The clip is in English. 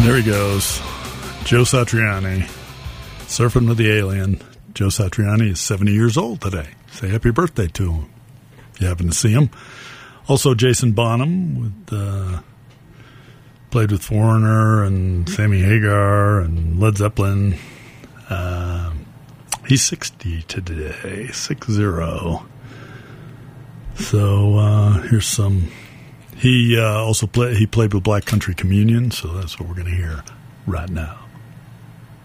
There he goes. Joe Satriani. Surfing with the Alien. Joe Satriani is 70 years old today. Say happy birthday to him if you happen to see him. Also, Jason Bonham played with Foreigner and Sammy Hagar and Led Zeppelin. He's 60 today, 60. So here's some. He also played with Black Country Communion, so that's what we're going to hear right now.